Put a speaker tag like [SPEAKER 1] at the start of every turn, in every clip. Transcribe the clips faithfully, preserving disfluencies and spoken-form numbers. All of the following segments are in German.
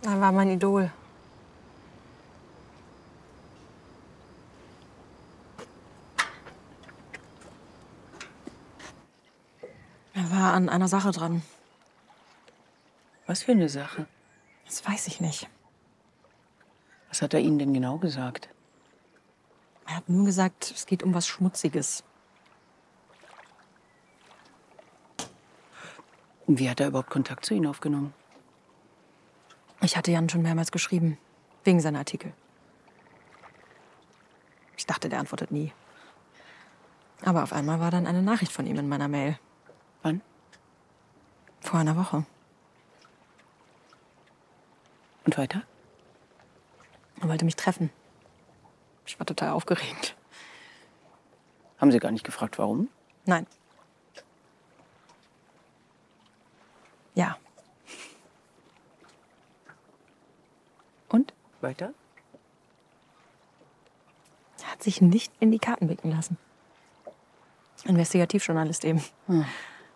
[SPEAKER 1] Er war mein Idol. Er war an einer Sache dran.
[SPEAKER 2] Was für eine Sache?
[SPEAKER 1] Das weiß ich nicht.
[SPEAKER 2] Was hat er Ihnen denn genau gesagt?
[SPEAKER 1] Er hat nur gesagt, es geht um was Schmutziges.
[SPEAKER 2] Und wie hat er überhaupt Kontakt zu Ihnen aufgenommen?
[SPEAKER 1] Ich hatte Jan schon mehrmals geschrieben, wegen seiner Artikel. Ich dachte, der antwortet nie. Aber auf einmal war dann eine Nachricht von ihm in meiner Mail.
[SPEAKER 2] Wann?
[SPEAKER 1] Vor einer Woche.
[SPEAKER 2] Und weiter?
[SPEAKER 1] Er wollte mich treffen. Ich war total aufgeregt.
[SPEAKER 2] Haben Sie gar nicht gefragt, warum?
[SPEAKER 1] Nein. Ja.
[SPEAKER 2] Und? Weiter?
[SPEAKER 1] Er hat sich nicht in die Karten blicken lassen. Investigativjournalist eben.
[SPEAKER 2] Hm.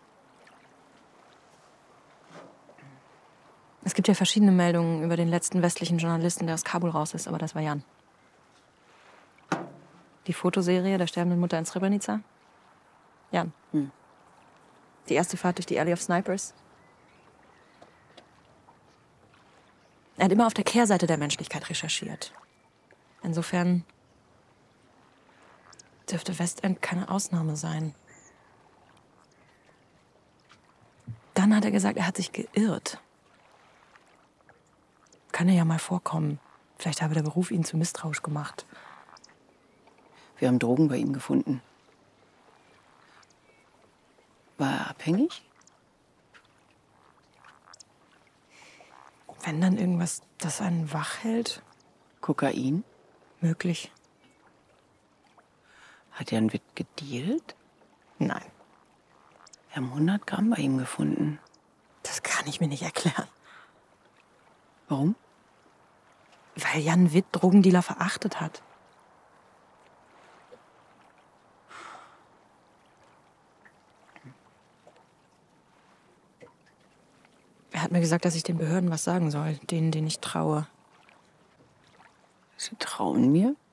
[SPEAKER 1] Es gibt ja verschiedene Meldungen über den letzten westlichen Journalisten, der aus Kabul raus ist, aber das war Jan. Die Fotoserie der sterbenden Mutter in Srebrenica? Jan.
[SPEAKER 2] Hm.
[SPEAKER 1] Die erste Fahrt durch die Alley of Snipers? Er hat immer auf der Kehrseite der Menschlichkeit recherchiert. Insofern dürfte Westend keine Ausnahme sein. Dann hat er gesagt, er hat sich geirrt. Kann ja mal vorkommen. Vielleicht habe der Beruf ihn zu misstrauisch gemacht.
[SPEAKER 2] Wir haben Drogen bei ihm gefunden. War er abhängig?
[SPEAKER 1] Wenn dann irgendwas, das einen wach hält?
[SPEAKER 2] Kokain?
[SPEAKER 1] Möglich.
[SPEAKER 2] Hat Jan Witt gedealt?
[SPEAKER 1] Nein.
[SPEAKER 2] Wir haben hundert Gramm bei ihm gefunden.
[SPEAKER 1] Das kann ich mir nicht erklären.
[SPEAKER 2] Warum?
[SPEAKER 1] Weil Jan Witt Drogendealer verachtet hat. Er hat mir gesagt, dass ich den Behörden was sagen soll. Denen, denen ich traue.
[SPEAKER 2] Sie trauen mir?